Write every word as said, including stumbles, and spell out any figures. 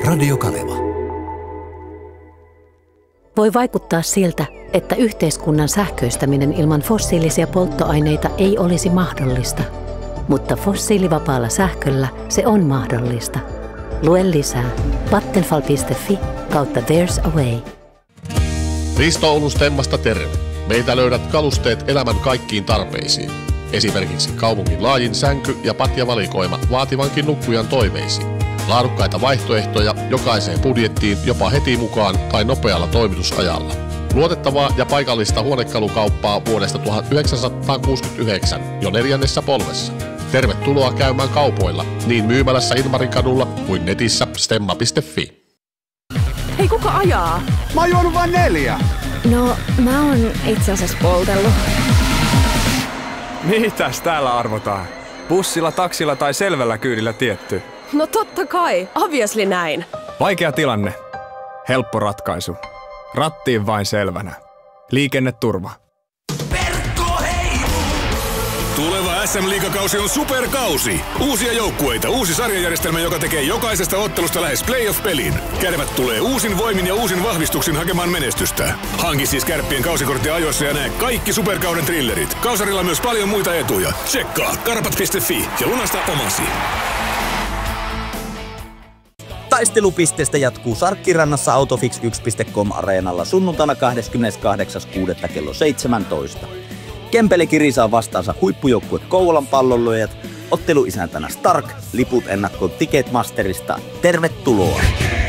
Radio Kaleva. Voi vaikuttaa siltä, että yhteiskunnan sähköistäminen ilman fossiilisia polttoaineita ei olisi mahdollista. Mutta fossiilivapaalla sähköllä se on mahdollista. Lue lisää vattenfall piste fi kautta There's a Way. Risto Oulun Stemmasta terve. Meiltä löydät kalusteet elämän kaikkiin tarpeisiin. Esimerkiksi kaupungin laajin sänky- ja patjavalikoima vaativankin nukkujan toiveisiin. Laadukkaita vaihtoehtoja jokaiseen budjettiin jopa heti mukaan tai nopealla toimitusajalla. Luotettavaa ja paikallista huonekalukauppaa vuodesta tuhatyhdeksänsataakuusikymmentäyhdeksän jo neljännessä polvessa. Tervetuloa käymään kaupoilla niin myymälässä Ilmarin kadulla kuin netissä stemma piste fi. Hei, kuka ajaa? Mä oon juonut vain neljä. No, mä oon itse asiassa poltellut. Mitäs täällä arvotaan? Bussilla, taksilla tai selvällä kyydillä tietty? No totta kai, obviously näin. Vaikea tilanne. Helppo ratkaisu. Rattiin vain selvänä. Liikenneturva. Tuleva S M-liigakausi on superkausi. Uusia joukkueita, uusi sarjajärjestelmä, joka tekee jokaisesta ottelusta lähes playoff-pelin. Kärpät tulee uusin voimin ja uusin vahvistuksin hakemaan menestystä. Hanki siis Kärppien kausikortti ajoissa ja näe kaikki superkauden trillerit. Kausarilla myös paljon muita etuja. Tsekkaa karpat piste fi ja lunasta omasi. Taistelupisteestä jatkuu Sarkkirannassa Autofix yksi piste com areenalla sunnuntaina kahdeskymmeneskahdeksas kuudetta kello seitsemäntoista. Kempele kirisaa vastaansa huippujoukkue Kouvolan Pallonlyöjät, otteluisäntänä Stark, liput ennakkoon Ticketmasterista. Tervetuloa!